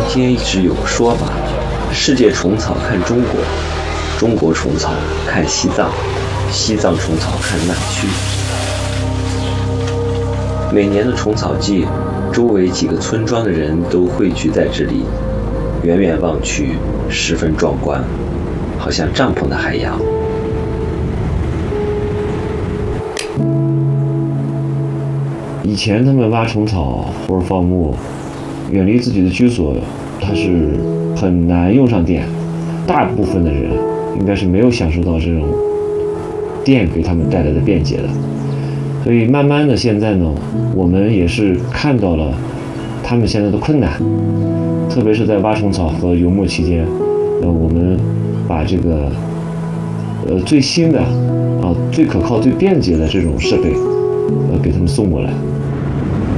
间一直有个说法，世界虫草看中国，中国虫草看西藏，西藏虫草看南区。每年的虫草季，周围几个村庄的人都汇聚在这里，远远望去十分壮观，好像帐篷的海洋。 以前他们挖虫草或者放牧，远离自己的居所，它是很难用上电。大部分的人应该是没有享受到这种电给他们带来的便捷的。所以慢慢的现在呢，我们也是看到了他们现在的困难，特别是在挖虫草和游牧期间，我们把这个最新的最可靠最便捷的这种设备给他们送过来。